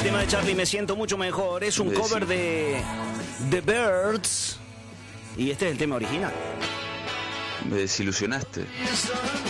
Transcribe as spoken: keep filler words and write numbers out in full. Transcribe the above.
tema de Charlie, Me Siento Mucho Mejor, es un Sí. cover de The Birds y este es el tema original. Me desilusionaste.